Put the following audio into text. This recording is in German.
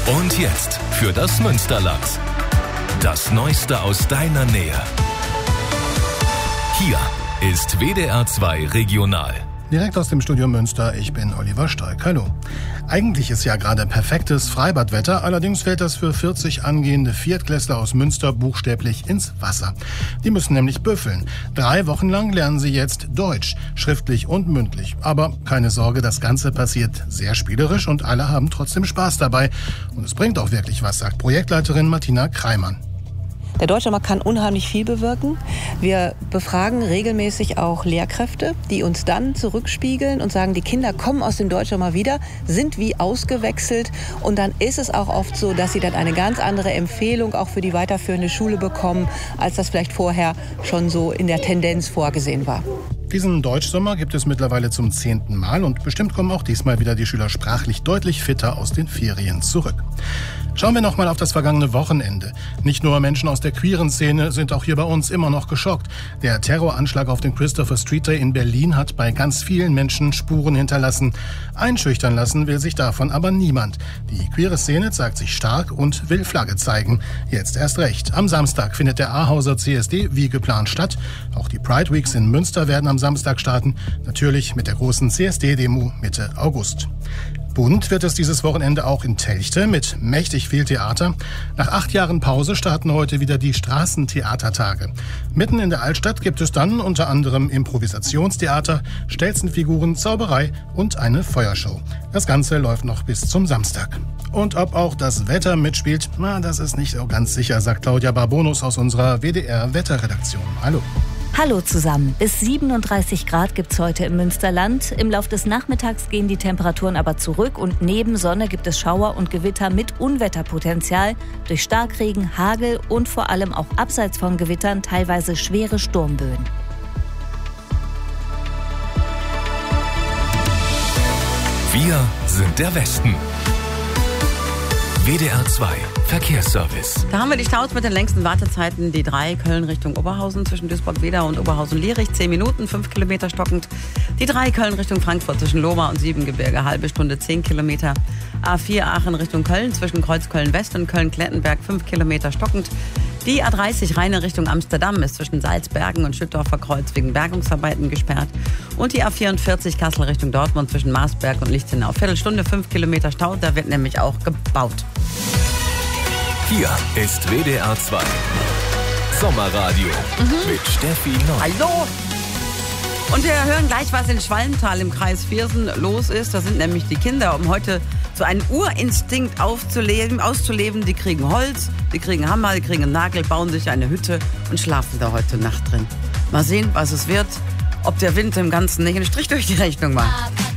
Und jetzt für das Münsterland. Das Neueste aus deiner Nähe. Hier ist WDR 2 Regional. Direkt aus dem Studio Münster, ich bin Oliver Steig. Hallo. Eigentlich ist ja gerade perfektes Freibadwetter, allerdings fällt das für 40 angehende Viertklässler aus Münster buchstäblich ins Wasser. Die müssen nämlich büffeln. 3 Wochen lang lernen sie jetzt Deutsch, schriftlich und mündlich. Aber keine Sorge, das Ganze passiert sehr spielerisch und alle haben trotzdem Spaß dabei. Und es bringt auch wirklich was, sagt Projektleiterin Martina Kreimann. Der Deutschsommer kann unheimlich viel bewirken. Wir befragen regelmäßig auch Lehrkräfte, die uns dann zurückspiegeln und sagen, die Kinder kommen aus dem Deutschsommer wieder, sind wie ausgewechselt. Und dann ist es auch oft so, dass sie dann eine ganz andere Empfehlung auch für die weiterführende Schule bekommen, als das vielleicht vorher schon so in der Tendenz vorgesehen war. Diesen Deutschsommer gibt es mittlerweile zum 10. Mal und bestimmt kommen auch diesmal wieder die Schüler sprachlich deutlich fitter aus den Ferien zurück. Schauen wir noch mal auf das vergangene Wochenende. Nicht nur Menschen aus der queeren Szene sind auch hier bei uns immer noch geschockt. Der Terroranschlag auf den Christopher Street Day in Berlin hat bei ganz vielen Menschen Spuren hinterlassen. Einschüchtern lassen will sich davon aber niemand. Die queere Szene zeigt sich stark und will Flagge zeigen. Jetzt erst recht. Am Samstag findet der Ahauser CSD wie geplant statt. Auch die Pride Weeks in Münster werden am Samstag starten. Natürlich mit der großen CSD-Demo Mitte August. Bunt wird es dieses Wochenende auch in Telchte mit mächtig viel Theater. Nach 8 Jahren Pause starten heute wieder die Straßentheatertage. Mitten in der Altstadt gibt es dann unter anderem Improvisationstheater, Stelzenfiguren, Zauberei und eine Feuershow. Das Ganze läuft noch bis zum Samstag. Und ob auch das Wetter mitspielt, das ist nicht so ganz sicher, sagt Claudia Barbonus aus unserer WDR-Wetterredaktion. Hallo. Hallo zusammen. Bis 37 Grad gibt's heute im Münsterland. Im Lauf des Nachmittags gehen die Temperaturen aber zurück und neben Sonne gibt es Schauer und Gewitter mit Unwetterpotenzial durch Starkregen, Hagel und vor allem auch abseits von Gewittern teilweise schwere Sturmböen. Wir sind der Westen. WDR 2 Verkehrsservice. Da haben wir die Staus mit den längsten Wartezeiten. Die 3 Köln Richtung Oberhausen zwischen Duisburg-Wedau und Oberhausen-Lierich 10 Minuten, 5 Kilometer stockend. Die 3 Köln Richtung Frankfurt zwischen Lohmar und Siebengebirge, halbe Stunde 10 Kilometer. A4 Aachen Richtung Köln zwischen Kreuzköln-West und Köln-Klettenberg 5 Kilometer stockend. Die A30 Rheine Richtung Amsterdam ist zwischen Salzbergen und Schüttorfer Kreuz wegen Bergungsarbeiten gesperrt. Und die A44 Kassel Richtung Dortmund zwischen Marsberg und Lichtenau. Viertelstunde 5 Kilometer Stau, da wird nämlich auch gebaut. Hier ist WDR 2 Sommerradio mit Steffi Neu. Hallo! Und wir hören gleich, was in Schwalmtal im Kreis Viersen los ist. Da sind nämlich die Kinder, um heute so einen Urinstinkt auszuleben. Die kriegen Holz, die kriegen Hammer, die kriegen einen Nagel, bauen sich eine Hütte und schlafen da heute Nacht drin. Mal sehen, was es wird. Ob der Wind im Ganzen nicht einen Strich durch die Rechnung macht.